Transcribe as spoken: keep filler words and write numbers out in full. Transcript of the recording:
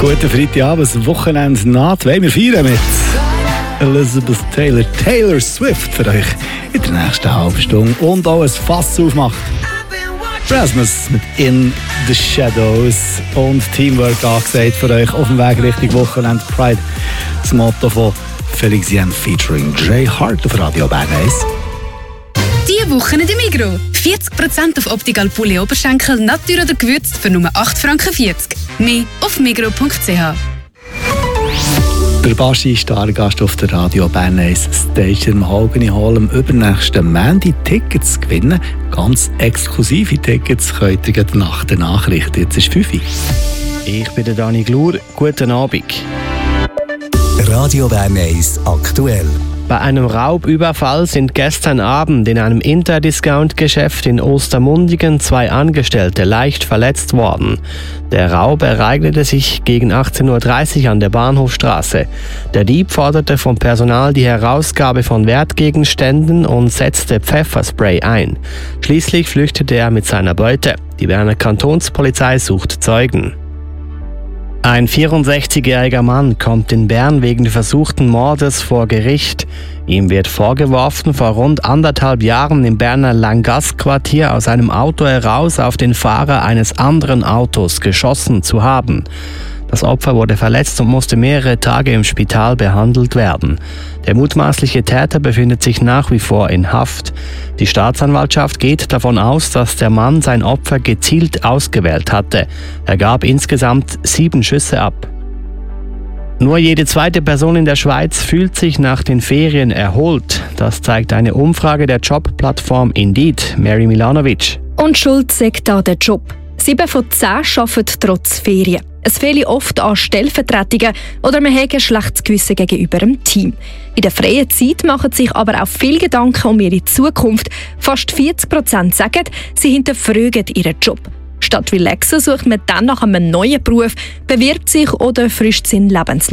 Guten Freitagabend, das Wochenende Naht. Wollen wir feiern mit Elizabeth Taylor, Taylor Swift für euch in der nächsten halben Stunde und auch ein Fass aufmacht. Rasmus mit In the Shadows und Teamwork angesagt für euch auf dem Weg Richtung Wochenende Pride. Das Motto von Felix-Jan featuring Jay Hart auf Radio Bern eins. Diese Woche in der Migros. vierzig Prozent auf Optical Pulli Oberschenkel, Natur oder gewürzt für nur acht Franken vierzig. Mehr auf migros punkt c h. Der Baschi, Stargast auf der Radio Bern eins Stage im Mahogany Hall am übernächsten Montag Tickets gewinnen. Ganz exklusive Tickets könnt ihr nach der Nachricht. Jetzt ist fünf Uhr. Ich bin der Dani Glur. Guten Abend. Radio Bern eins aktuell. Bei einem Raubüberfall sind gestern Abend in einem Interdiscount-Geschäft in Ostermundigen zwei Angestellte leicht verletzt worden. Der Raub ereignete sich gegen achtzehn Uhr dreißig an der Bahnhofstraße. Der Dieb forderte vom Personal die Herausgabe von Wertgegenständen und setzte Pfefferspray ein. Schließlich flüchtete er mit seiner Beute. Die Berner Kantonspolizei sucht Zeugen. Ein vierundsechzigjähriger Mann kommt in Bern wegen versuchten Mordes vor Gericht. Ihm wird vorgeworfen, vor rund anderthalb Jahren im Berner Langasse-Quartier aus einem Auto heraus auf den Fahrer eines anderen Autos geschossen zu haben. Das Opfer wurde verletzt und musste mehrere Tage im Spital behandelt werden. Der mutmaßliche Täter befindet sich nach wie vor in Haft. Die Staatsanwaltschaft geht davon aus, dass der Mann sein Opfer gezielt ausgewählt hatte. Er gab insgesamt sieben Schüsse ab. Nur jede zweite Person in der Schweiz fühlt sich nach den Ferien erholt. Das zeigt eine Umfrage der Jobplattform Indeed. Mary Milanovic. Und schuld sagt da der Job. Sieben von zehn arbeiten trotz Ferien. Es fehle oft an Stellvertretungen oder man hat ein schlechtes Gewissen gegenüber dem Team. In der freien Zeit machen sich aber auch viel Gedanken um ihre Zukunft. Fast vierzig Prozent sagen, sie hinterfragen ihren Job. Statt relaxen sucht man dann nach einem neuen Beruf, bewirbt sich oder frischt seinen Lebenslauf.